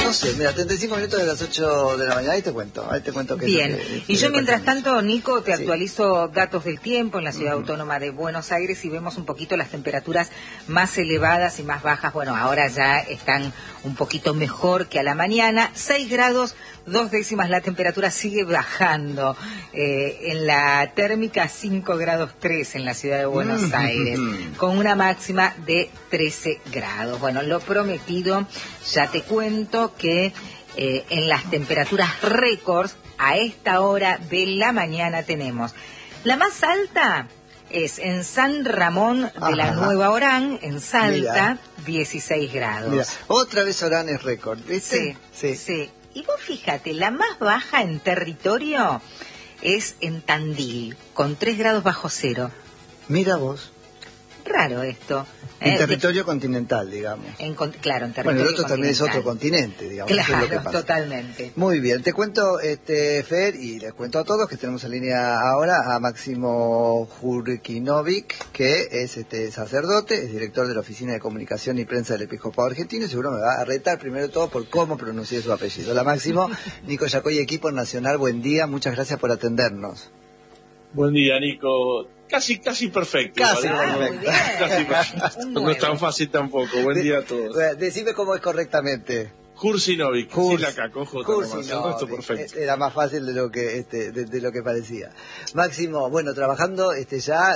No sé, mira, 35 minutos de las 8 de la mañana, ahí te cuento qué Bien, es lo que, y yo mientras tanto, Nico, te sí. actualizo datos del tiempo en la ciudad autónoma de Buenos Aires y vemos un poquito las temperaturas más elevadas y más bajas. Bueno, ahora ya están un poquito mejor que a la mañana, 6 grados, 2 décimas, la temperatura sigue bajando. En la térmica 5 grados 3 en la ciudad de Buenos Aires, con una máxima de 13 grados. Bueno, lo prometido, ya te cuento que en las temperaturas récords a esta hora de la mañana tenemos la más alta es en San Ramón de la Nueva Orán, en Salta, 16 grados. Mira, otra vez Orán es récord, ¿viste? Sí. Y vos fíjate, la más baja en territorio es en Tandil, con 3 grados bajo cero. Mira vos. Raro esto. En territorio continental, digamos. Claro, en territorio bueno, el otro también es continental. otro continente, digamos. Claro, eso es lo que pasa. Totalmente. Muy bien, te cuento, Fer, y les cuento a todos que tenemos en línea ahora a Máximo Jurkinovic, que es sacerdote, es director de la Oficina de Comunicación y Prensa del Episcopado Argentino, y seguro me va a retar primero de todo por cómo pronuncié su apellido. Hola Máximo, Nico Yacoy, equipo nacional, buen día, muchas gracias por atendernos. Buen día, Nico. Casi perfecto. Casi perfecto. Casi perfecto. No es tan fácil tampoco. Buen día a todos. Decime cómo es correctamente. Jurkinovic. Sí, la cacojo. Jurkinovic. Perfecto. Era más fácil de lo que de lo que parecía. Máximo, bueno, trabajando ya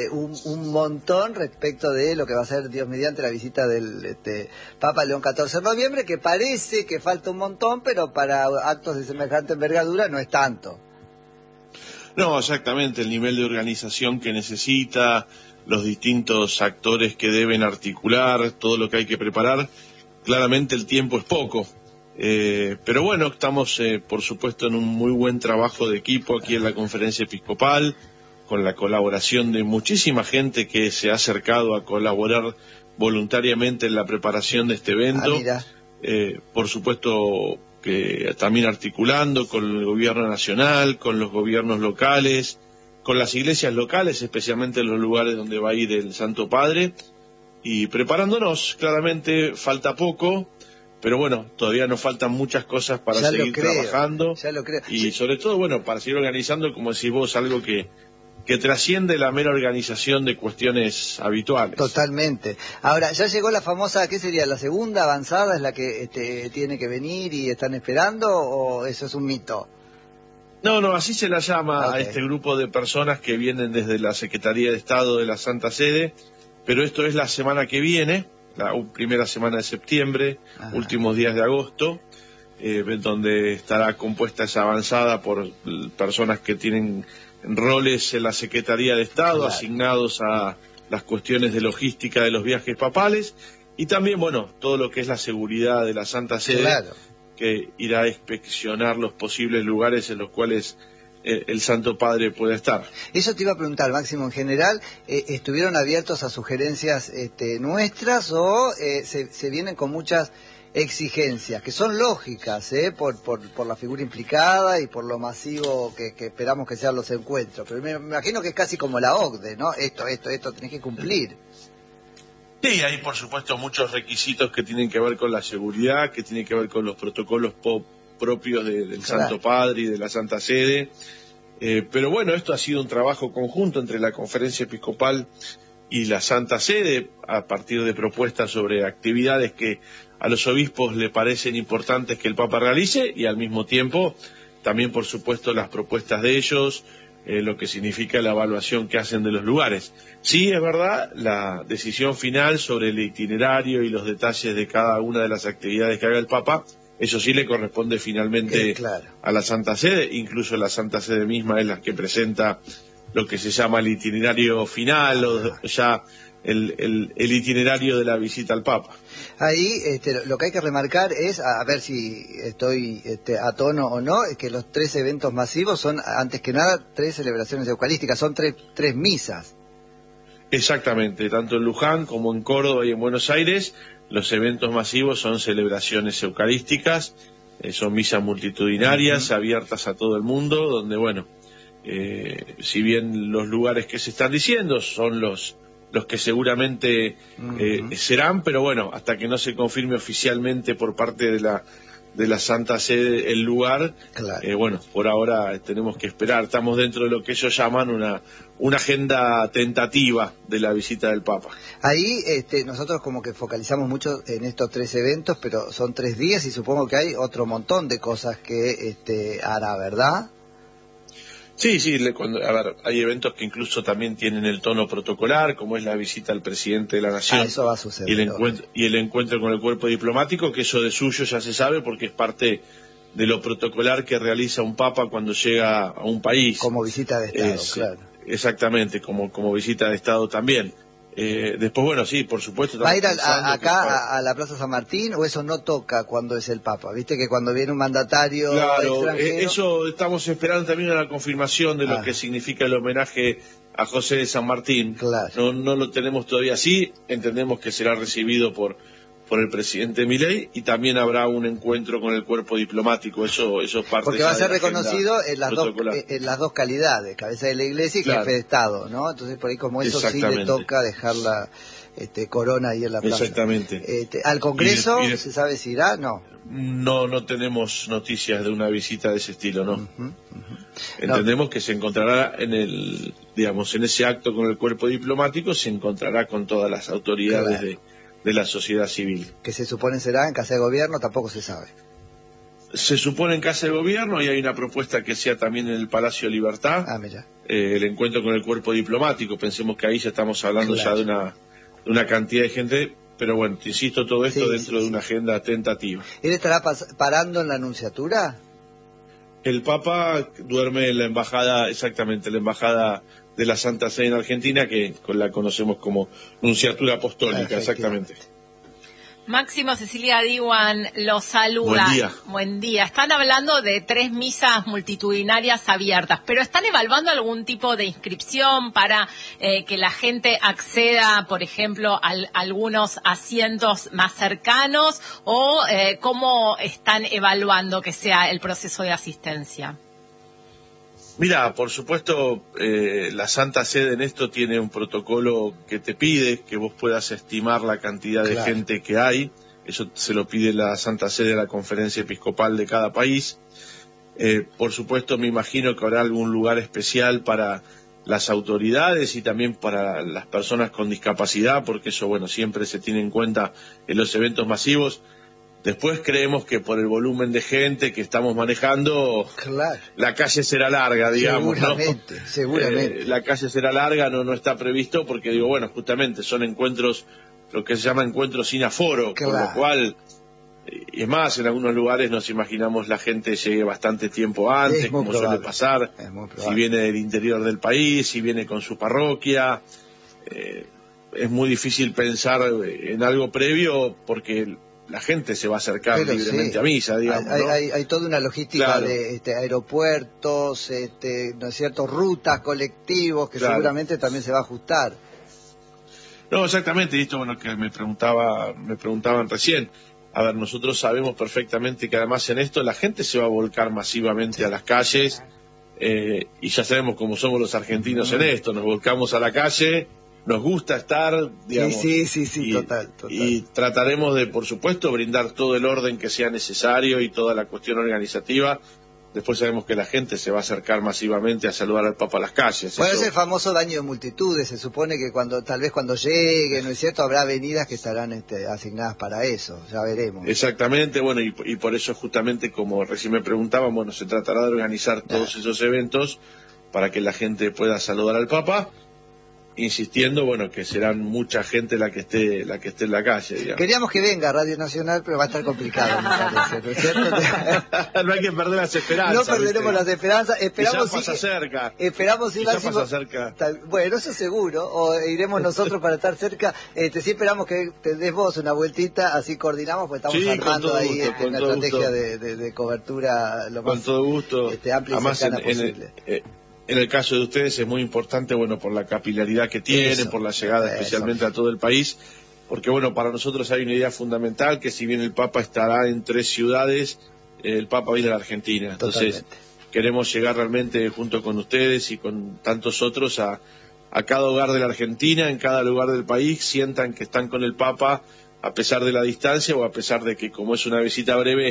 un montón respecto de lo que va a ser, Dios mediante, la visita del Papa León XIV en noviembre, que parece que falta un montón, pero para actos de semejante envergadura no es tanto. No, exactamente, el nivel de organización que necesita, los distintos actores que deben articular, todo lo que hay que preparar, claramente el tiempo es poco. Pero bueno, estamos por supuesto en un muy buen trabajo de equipo aquí en la Conferencia Episcopal, con la colaboración de muchísima gente que se ha acercado a colaborar voluntariamente en la preparación de este evento. Por supuesto que también articulando con el gobierno nacional, con los gobiernos locales, con las iglesias locales, especialmente en los lugares donde va a ir el Santo Padre, y preparándonos. Claramente falta poco, pero bueno, todavía nos faltan muchas cosas para seguir trabajando, y sobre todo, bueno, para seguir organizando, como decís vos, algo que trasciende la mera organización de cuestiones habituales. Totalmente. Ahora, ya llegó la famosa, ¿qué sería? ¿La segunda avanzada es la que tiene que venir y están esperando, o eso es un mito? No, así se la llama a este grupo de personas que vienen desde la Secretaría de Estado de la Santa Sede, pero esto es la semana que viene, la primera semana de septiembre, últimos días de agosto, donde estará compuesta esa avanzada por personas que tienen roles en la Secretaría de Estado, asignados a las cuestiones de logística de los viajes papales, y también, bueno, todo lo que es la seguridad de la Santa Sede, que irá a inspeccionar los posibles lugares en los cuales el Santo Padre puede estar. Eso te iba a preguntar, Máximo, en general, ¿estuvieron abiertos a sugerencias nuestras o se vienen con muchas exigencias, que son lógicas, por la figura implicada y por lo masivo que esperamos que sean los encuentros? Pero me imagino que es casi como la OCDE, ¿no? Esto tenés que cumplir. Sí, hay por supuesto muchos requisitos que tienen que ver con la seguridad, que tienen que ver con los protocolos propios del Santo Padre y de la Santa Sede. Pero bueno, esto ha sido un trabajo conjunto entre la Conferencia Episcopal y la Santa Sede, a partir de propuestas sobre actividades que a los obispos le parecen importantes que el Papa realice, y al mismo tiempo también, por supuesto, las propuestas de ellos, lo que significa la evaluación que hacen de los lugares. Sí, es verdad, la decisión final sobre el itinerario y los detalles de cada una de las actividades que haga el Papa, eso sí le corresponde finalmente a la Santa Sede. Incluso la Santa Sede misma es la que presenta lo que se llama el itinerario final, o ya el itinerario de la visita al Papa. Ahí lo que hay que remarcar es, a ver si estoy a tono o no, es que los 3 eventos masivos son, antes que nada, 3 celebraciones eucarísticas, son 3 misas. Exactamente, tanto en Luján como en Córdoba y en Buenos Aires, los eventos masivos son celebraciones eucarísticas, son misas multitudinarias, abiertas a todo el mundo, donde, bueno, si bien los lugares que se están diciendo son los que seguramente serán, pero bueno, hasta que no se confirme oficialmente por parte de la Santa Sede el lugar. Claro. Bueno, por ahora tenemos que esperar. Estamos dentro de lo que ellos llaman una agenda tentativa de la visita del Papa. Ahí nosotros como que focalizamos mucho en estos 3 eventos, pero son 3 días y supongo que hay otro montón de cosas que hará, ¿verdad? Sí, a ver, hay eventos que incluso también tienen el tono protocolar, como es la visita al presidente de la Nación. Eso va a suceder. Y el encuentro con el cuerpo diplomático, que eso de suyo ya se sabe porque es parte de lo protocolar que realiza un papa cuando llega a un país. Como visita de Estado, claro. Exactamente, como visita de Estado también. Después, bueno, sí, por supuesto. ¿Va a ir acá a la Plaza San Martín o eso no toca cuando es el Papa? ¿Viste que cuando viene un mandatario extranjero? Eso estamos esperando también a la confirmación de lo que significa el homenaje a José de San Martín. Claro. No lo tenemos todavía así, entendemos que será recibido por el presidente Milei y también habrá un encuentro con el cuerpo diplomático, eso es parte. Porque va a ser reconocido en las dos calidades, cabeza de la Iglesia y jefe de Estado, ¿no? Entonces por ahí como eso sí le toca dejar la corona ahí en la plaza. Exactamente. ¿Al Congreso se sabe si irá? No tenemos noticias de una visita de ese estilo, ¿no? Entendemos que se encontrará en ese acto con el cuerpo diplomático, se encontrará con todas las autoridades de la sociedad civil. ¿Que se supone será en Casa de Gobierno? Tampoco se sabe. Se supone en Casa de Gobierno y hay una propuesta que sea también en el Palacio de Libertad. Mira. El encuentro con el cuerpo diplomático, pensemos que ahí ya estamos hablando ya de una cantidad de gente, pero bueno, te insisto, todo esto dentro de una agenda tentativa. ¿Él estará parando en la Nunciatura? El Papa duerme en la embajada, exactamente, la embajada de la Santa Sede en Argentina, que la conocemos como Nunciatura Apostólica, exactamente. Máximo, Cecilia Diwan los saluda. Buen día. Buen día. Están hablando de 3 misas multitudinarias abiertas, pero ¿están evaluando algún tipo de inscripción para que la gente acceda, por ejemplo, a algunos asientos más cercanos? ¿O cómo están evaluando que sea el proceso de asistencia? Mira, por supuesto, la Santa Sede en esto tiene un protocolo que te pide que vos puedas estimar la cantidad de gente que hay. Eso se lo pide la Santa Sede a la Conferencia Episcopal de cada país. Por supuesto, me imagino que habrá algún lugar especial para las autoridades y también para las personas con discapacidad, porque eso, bueno, siempre se tiene en cuenta en los eventos masivos. Después creemos que por el volumen de gente que estamos manejando, la calle será larga, digamos. Seguramente. La calle será larga, no está previsto, porque digo, bueno, justamente son encuentros, lo que se llama encuentros sin aforo, con lo cual, y es más, en algunos lugares nos imaginamos la gente llegue bastante tiempo antes, como suele pasar, si viene del interior del país, si viene con su parroquia. Es muy difícil pensar en algo previo, porque la gente se va a acercar libremente a misa, digamos. Hay toda una logística de aeropuertos, ¿no es cierto?, rutas, colectivos, que seguramente también se va a ajustar. No, exactamente, y esto, bueno, que me preguntaban recién. A ver, nosotros sabemos perfectamente que además en esto la gente se va a volcar masivamente a las calles, y ya sabemos cómo somos los argentinos en esto, nos volcamos a la calle. Nos gusta estar, digamos, total. Y trataremos de, por supuesto, brindar todo el orden que sea necesario y toda la cuestión organizativa. Después sabemos que la gente se va a acercar masivamente a saludar al Papa a las calles. Bueno, es el famoso daño de multitudes. Se supone que tal vez cuando llegue, ¿no es cierto?, habrá avenidas que estarán asignadas para eso. Ya veremos. Exactamente, bueno, y por eso justamente, como recién me preguntaban, bueno, se tratará de organizar todos esos eventos para que la gente pueda saludar al Papa, insistiendo, bueno, que serán mucha gente la que esté en la calle, digamos. Queríamos que venga a Radio Nacional, pero va a estar complicado, me parece, ¿no es cierto? No hay que perder las esperanzas. No perderemos las esperanzas. Esperamos ya pasa cerca. Esperamos ir ya pasa cerca. Bueno, eso seguro, o iremos nosotros para estar cerca. Sí esperamos que te des vos una vueltita, así coordinamos, porque estamos armando ahí una estrategia de cobertura lo más con todo gusto. Amplia y cercana posible. En el caso de ustedes es muy importante, bueno, por la capilaridad que tienen, por la llegada especialmente a todo el país, porque, bueno, para nosotros hay una idea fundamental, que si bien el Papa estará en 3 ciudades, el Papa viene a la Argentina. Entonces, queremos llegar realmente junto con ustedes y con tantos otros a cada hogar de la Argentina, en cada lugar del país, sientan que están con el Papa a pesar de la distancia o a pesar de que, como es una visita breve,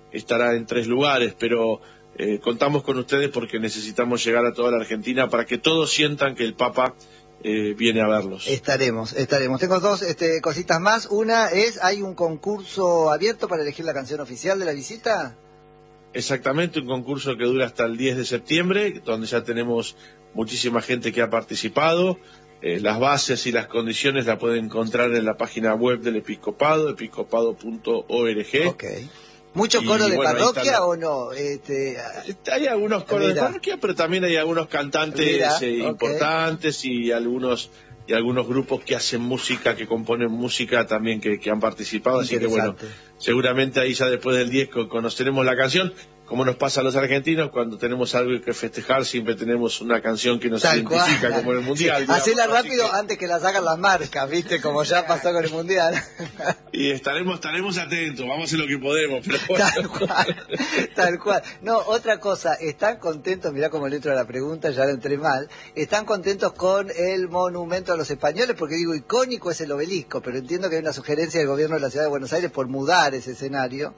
estará en 3 lugares, pero contamos con ustedes porque necesitamos llegar a toda la Argentina para que todos sientan que el Papa viene a verlos. Estaremos. Tengo 2 cositas más. Una es, ¿hay un concurso abierto para elegir la canción oficial de la visita? Exactamente, un concurso que dura hasta el 10 de septiembre, donde ya tenemos muchísima gente que ha participado. Las bases y las condiciones la pueden encontrar en la página web del Episcopado, episcopado.org. Okay. ¿Mucho coro de parroquia o no? Hay algunos coros de parroquia, pero también hay algunos cantantes importantes y algunos grupos que hacen música, que componen música también que han participado. Así que bueno, seguramente ahí ya después del 10 conoceremos la canción. Como nos pasa a los argentinos, cuando tenemos algo que festejar, siempre tenemos una canción que nos identifica, como en el Mundial. Sí, hacela rápido antes que la hagan las marcas, ¿viste? Como ya pasó con el Mundial. Y estaremos atentos, vamos a hacer lo que podemos. Pero bueno. Tal cual. No, otra cosa, ¿están contentos? Mirá cómo le entro a la pregunta, ya lo entré mal. ¿Están contentos con el monumento a los españoles? Porque digo, icónico es el obelisco, pero entiendo que hay una sugerencia del gobierno de la Ciudad de Buenos Aires por mudar ese escenario.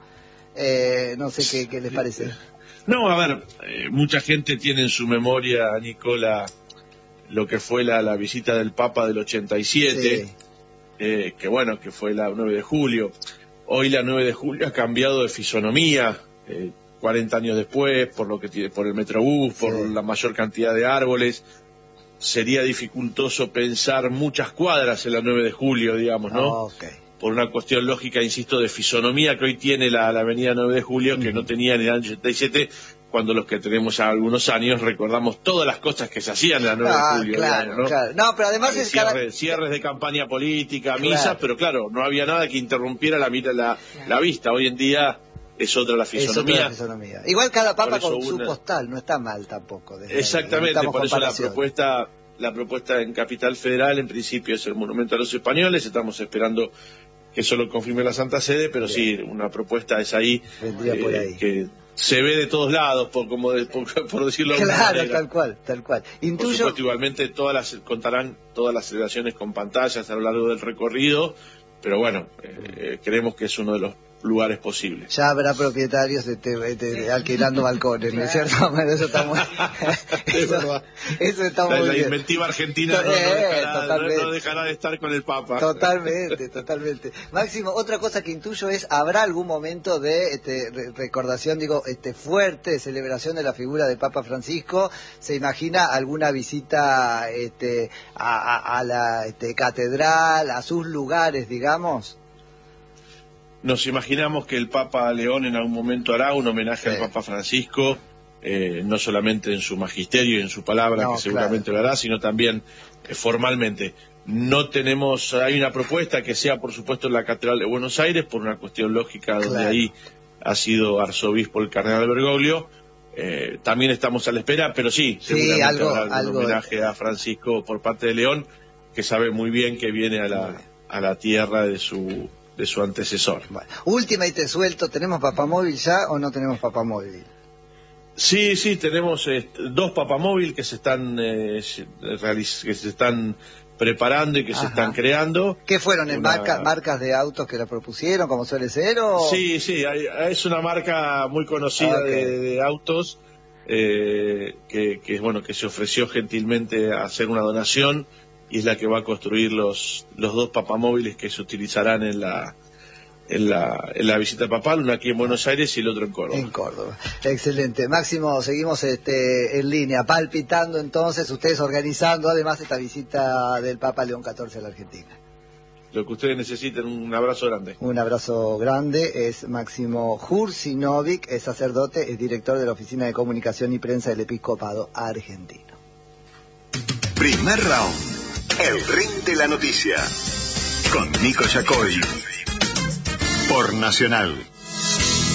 No sé qué les parece. No, a ver, mucha gente tiene en su memoria, Nicola, lo que fue la visita del Papa del 87, sí. Que fue la 9 de julio. Hoy la 9 de julio ha cambiado de fisonomía, 40 años después, por el Metrobús, por la mayor cantidad de árboles. Sería dificultoso pensar muchas cuadras en la 9 de julio, digamos, ¿no? Por una cuestión lógica, insisto, de fisonomía que hoy tiene la avenida 9 de julio, que no tenía en el año 87, cuando los que tenemos ya algunos años recordamos todas las cosas que se hacían en la 9 de julio. Claro, ¿no? Claro. No, pero además cierres de campaña política, misas, pero claro, no había nada que interrumpiera la vista. Hoy en día es otra la fisonomía. Igual cada papa con su postal, no está mal tampoco. Exactamente, por eso la propuesta en Capital Federal en principio es el monumento a los españoles. Estamos esperando que eso lo confirme la Santa Sede, pero sí, una propuesta es ahí, por ahí, que se ve de todos lados, por decirlo de alguna manera. Tal cual. Por supuesto, igualmente contarán todas las celebraciones con pantallas a lo largo del recorrido, pero bueno, creemos que es uno de los lugares posibles. Ya habrá propietarios alquilando balcones, ¿no es cierto? Bueno, eso está muy... eso está muy bien. La inventiva argentina no dejará de estar con el Papa. Totalmente. Máximo, otra cosa que intuyo es, ¿habrá algún momento de recordación, fuerte, de celebración de la figura del Papa Francisco? ¿Se imagina alguna visita a la catedral, a sus lugares, digamos? Nos imaginamos que el Papa León en algún momento hará un homenaje al Papa Francisco, no solamente en su magisterio y en su palabra, que seguramente lo hará, sino también formalmente. Hay una propuesta que sea, por supuesto, en la Catedral de Buenos Aires, por una cuestión lógica, donde ahí ha sido arzobispo el cardenal Bergoglio. También estamos a la espera, pero seguramente habrá algún homenaje a Francisco por parte de León, que sabe muy bien que viene a la tierra de su antecesor. Bueno, última y te suelto, ¿tenemos papamóvil ya o no tenemos papamóvil? Sí, tenemos 2 papamóvil que se están preparando y que se están creando. ¿Qué fueron? ¿En marcas de autos que la propusieron, como suele ser? ¿O? Sí, es una marca muy conocida de autos que se ofreció gentilmente a hacer una donación, y es la que va a construir los 2 papamóviles que se utilizarán en la visita papal, uno aquí en Buenos Aires y el otro en Córdoba. En Córdoba. Excelente. Máximo, seguimos en línea, palpitando entonces, ustedes organizando además esta visita del Papa León XIV a la Argentina. Lo que ustedes necesiten, un abrazo grande. Un abrazo grande. Es Máximo Jurcinovic, es sacerdote, es director de la Oficina de Comunicación y Prensa del Episcopado Argentino. Primer round. El ring de la noticia. Con Nico Yacoy. Por Nacional.